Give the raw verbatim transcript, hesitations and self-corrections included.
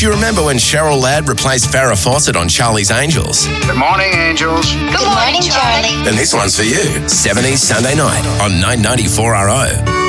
If you remember when Cheryl Ladd replaced Farrah Fawcett on Charlie's Angels, Good morning, Angels. Good morning, Charlie. then this one's for you. seventies Sunday night on nine ninety-four R O.